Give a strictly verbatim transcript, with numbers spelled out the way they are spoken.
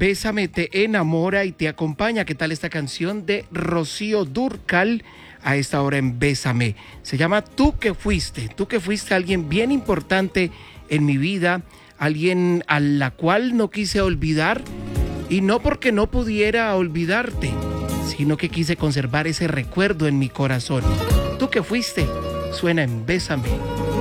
Bésame te enamora y te acompaña. ¿Qué tal esta canción de Rocío Dúrcal a esta hora en Bésame? Se llama Tú que fuiste. Tú que fuiste alguien bien importante en mi vida, alguien a la cual no quise olvidar, y no porque no pudiera olvidarte, sino que quise conservar ese recuerdo en mi corazón. Tú que fuiste, suena en Bésame.